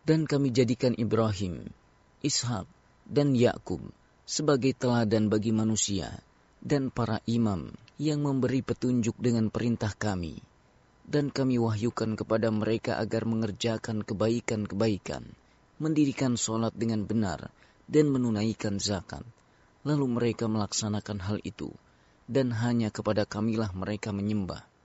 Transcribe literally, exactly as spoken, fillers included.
Dan kami jadikan Ibrahim, Ishak, dan Yakub sebagai teladan bagi manusia dan para imam yang memberi petunjuk dengan perintah kami. Dan kami wahyukan kepada mereka agar mengerjakan kebaikan-kebaikan, mendirikan sholat dengan benar, dan menunaikan zakat. Lalu mereka melaksanakan hal itu, dan hanya kepada kamilah mereka menyembah.